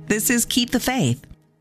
This is Keep the Faith.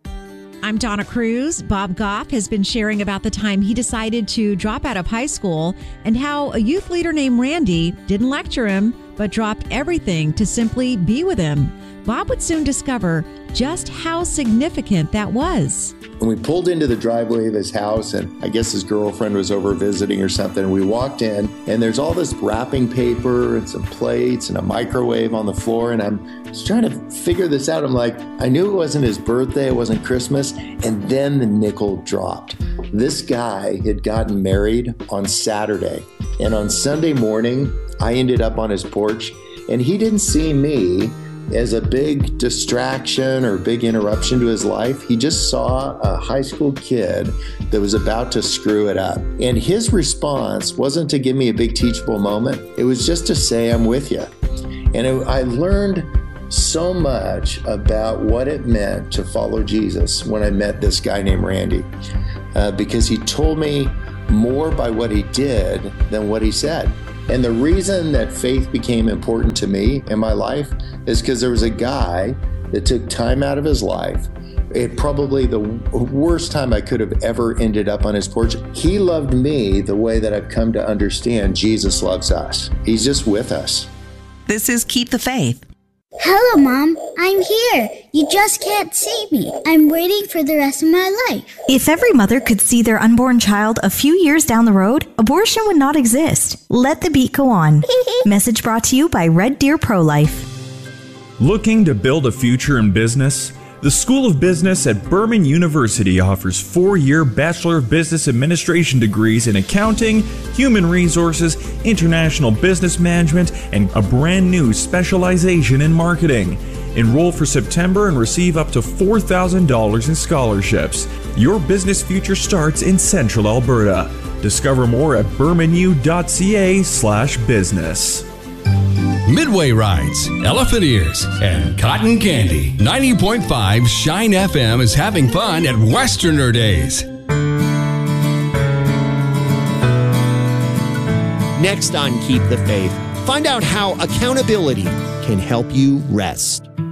I'm Donna Cruz. Bob Goff has been sharing about the time he decided to drop out of high school and how a youth leader named Randy didn't lecture him, but dropped everything to simply be with him. Bob would soon discover just how significant that was. And we pulled into the driveway of his house, and I guess his girlfriend was over visiting or something. And we walked in, and there's all this wrapping paper and some plates and a microwave on the floor. And I'm just trying to figure this out. I'm like, I knew it wasn't his birthday, it wasn't Christmas. And then the nickel dropped. This guy had gotten married on Saturday. And on Sunday morning, I ended up on his porch, and he didn't see me as a big distraction or big interruption to his life. He just saw a high school kid that was about to screw it up. And his response wasn't to give me a big teachable moment. It was just to say, I'm with you. And I learned so much about what it meant to follow Jesus when I met this guy named Randy, because he told me more by what he did than what he said. And the reason that faith became important to me in my life is because there was a guy that took time out of his life. It probably the worst time I could have ever ended up on his porch. He loved me the way that I've come to understand Jesus loves us. He's just with us. This is Keep the Faith. Hello, Mom. I'm here. You just can't see me. I'm waiting for the rest of my life. If every mother could see their unborn child a few years down the road, abortion would not exist. Let the beat go on. Message brought to you by Red Deer Pro-Life. Looking to build a future in business? The School of Business at Berman University offers 4-year Bachelor of Business Administration degrees in accounting, human resources, international business management, and a brand new specialization in marketing. Enroll for September and receive up to $4,000 in scholarships. Your business future starts in Central Alberta. Discover more at bermanu.ca/business. Midway Rides, Elephant Ears, and Cotton Candy. 90.5 Shine FM is having fun at Westerner Days. Next on Keep the Faith, find out how accountability can help you rest.